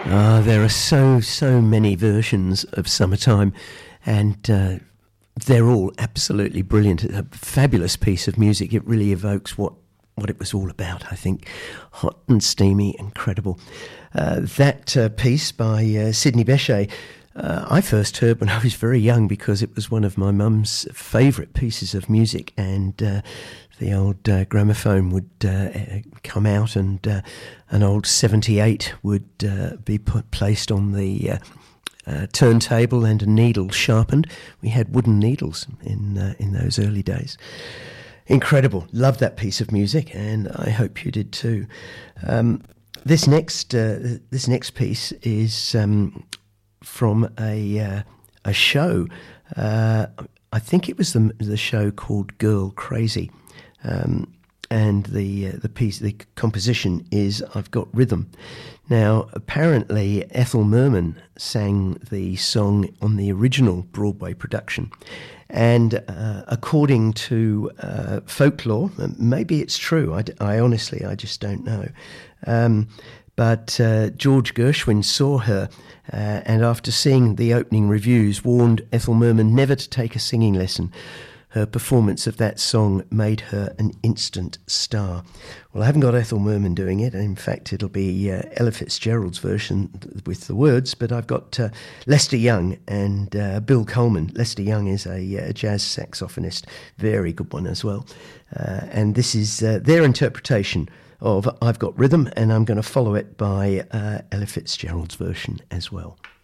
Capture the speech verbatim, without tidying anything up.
Ah, there are so, so many versions of Summertime, and uh, they're all absolutely brilliant. A fabulous piece of music. It really evokes what, what it was all about, I think. Hot and steamy, incredible. Uh, that uh, piece by uh, Sidney Bechet, uh, I first heard when I was very young because it was one of my mum's favourite pieces of music, and uh, the old uh, gramophone would uh, come out, and uh, an old seventy-eight would uh, be put placed on the uh, uh, turntable, and a needle sharpened. We had wooden needles in uh, in those early days. Incredible. Love that piece of music, and I hope you did too. Um, this next uh, this next piece is um, from a uh, a show. Uh, I think it was the the show called Girl Crazy. Um, and the uh, the piece, the composition is I've Got Rhythm. Now, apparently, Ethel Merman sang the song on the original Broadway production, and uh, according to uh, folklore, maybe it's true. I, I honestly, I just don't know. Um, but uh, George Gershwin saw her, uh, and after seeing the opening reviews, warned Ethel Merman never to take a singing lesson. Her performance of that song made her an instant star. Well, I haven't got Ethel Merman doing it. In fact, it'll be uh, Ella Fitzgerald's version with the words, but I've got uh, Lester Young and uh, Bill Coleman. Lester Young is a, a jazz saxophonist, very good one as well. Uh, and this is uh, their interpretation of I've Got Rhythm, and I'm going to follow it by uh, Ella Fitzgerald's version as well.